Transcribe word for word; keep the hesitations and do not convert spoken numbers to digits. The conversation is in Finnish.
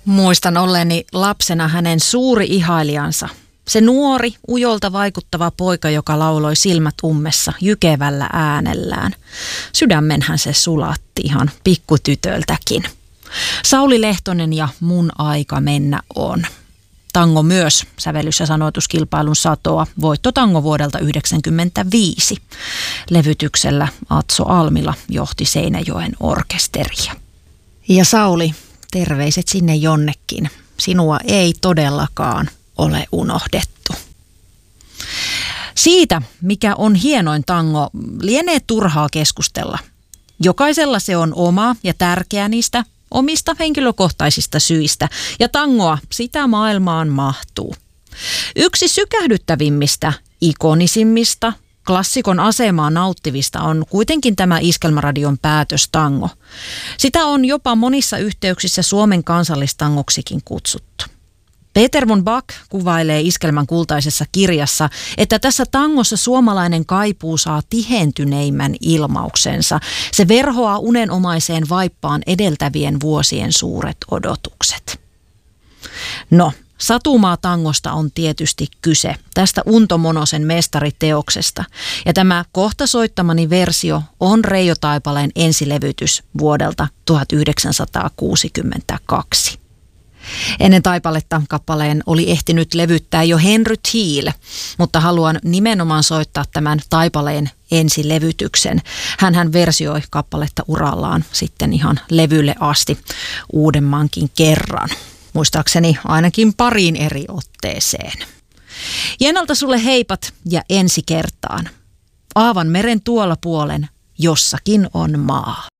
Muistan olleeni lapsena hänen suuri ihailijansa. Se nuori, ujolta vaikuttava poika, joka lauloi silmät ummessa jykevällä äänellään. Sydämenhän se sulatti ihan pikkutytöltäkin. Sauli Lehtonen ja Mun aika mennä on. Tango myös sävellys- ja sanoituskilpailun satoa. Voitto tango vuodelta yhdeksänkymmentäviisi. Levytyksellä Atso Almila johti Seinäjoen orkesteria. Ja Sauli, terveiset sinne jonnekin. Sinua ei todellakaan ole unohdettu. Siitä, mikä on hienoin tango, lienee turhaa keskustella. Jokaisella se on oma ja tärkeä niistä omista henkilökohtaisista syistä, ja tangoa sitä maailmaan mahtuu. Yksi sykähdyttävimmistä, ikonisimmista, klassikon asemaa nauttivista on kuitenkin tämä Iskelmäradion päätöstango. Sitä on jopa monissa yhteyksissä Suomen kansallistangoksikin kutsuttu. Peter von Bach kuvailee Iskelmän kultaisessa kirjassa, että tässä tangossa suomalainen kaipuu saa tihentyneimmän ilmauksensa. Se verhoaa unenomaiseen vaippaan edeltävien vuosien suuret odotukset. No, Satumaa tangosta on tietysti kyse, tästä Unto Monosen mestariteoksesta. Ja tämä kohta soittamani versio on Reijo Taipaleen ensilevytys vuodelta tuhatyhdeksänsataakuusikymmentäkaksi. Ennen Taipaletta kappaleen oli ehtinyt levyttää jo Henry Thiel, mutta haluan nimenomaan soittaa tämän Taipaleen ensilevytyksen. Hänhän versioi kappaletta urallaan sitten ihan levylle asti uudemmankin kerran. Muistaakseni ainakin pariin eri otteeseen. Jenalta sulle heipat ja ensi kertaan. Aavan meren tuolla puolen jossakin on maa.